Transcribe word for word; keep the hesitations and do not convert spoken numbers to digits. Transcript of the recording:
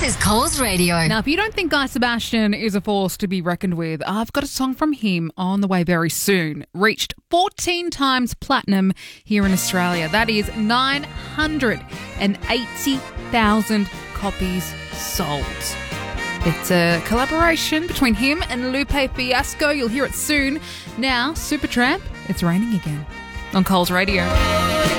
is Coles Radio. Now, if you don't think Guy Sebastian is a force to be reckoned with, I've got a song from him on the way very soon. Reached fourteen times platinum here in Australia. That is nine hundred eighty thousand copies sold. It's a collaboration between him and Lupe Fiasco. You'll hear it soon. Now, Supertramp, it's raining again on Coles Radio.